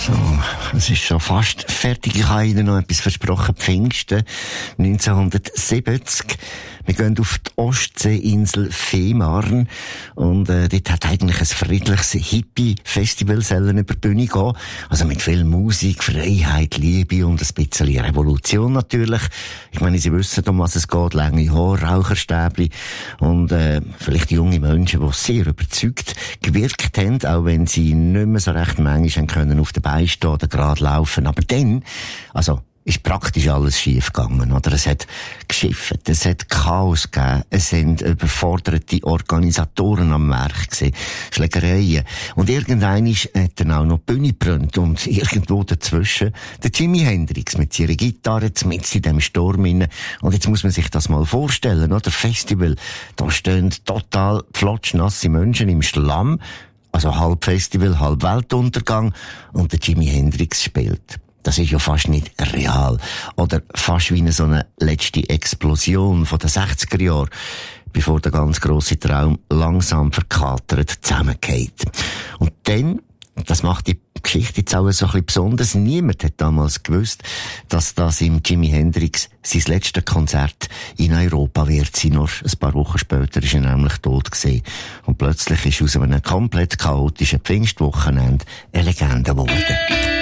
So, es ist schon fast fertig. Ich habe Ihnen noch etwas versprochen. Pfingsten 1970. Wir gehen auf die Ostseeinsel Fehmarn. Und dort hat eigentlich ein friedliches Hippie-Festival über die Bühne gehen. Also mit viel Musik, Freiheit, Liebe und ein bisschen Revolution natürlich. Ich meine, Sie wissen, um was es geht. Lange Haare, Raucherstäbli und vielleicht junge Menschen, die sehr überzeugt gewirkt haben, auch wenn sie nicht mehr so recht manchmal können auf den Beinen stehen oder gerade laufen. Aber dann, also ist praktisch alles schief gegangen, oder? Es hat geschifft, es hat Chaos gegeben, es sind überforderte Organisatoren am Werk gewesen, Schlägereien. Und irgendwann hat dann auch noch die Bühne gebrannt und irgendwo dazwischen der Jimi Hendrix mit seiner Gitarre mit in dem Sturm rein. Und jetzt muss man sich das mal vorstellen, oder? Festival, da stehen total flotschnasse Menschen im Schlamm, also halb Festival, halb Weltuntergang, und der Jimi Hendrix spielt. Das ist ja fast nicht real. Oder fast wie so eine letzte Explosion von den 60er Jahren, bevor der ganz grosse Traum langsam verkatert zusammengeht. Und dann, das macht die Geschichte jetzt auch so ein bisschen besonders, niemand hat damals gewusst, dass das im Jimi Hendrix sein letztes Konzert in Europa wird sein. Nur ein paar Wochen später ist er nämlich tot gewesen. Und plötzlich ist aus einem komplett chaotischen Pfingstwochenende eine Legende geworden.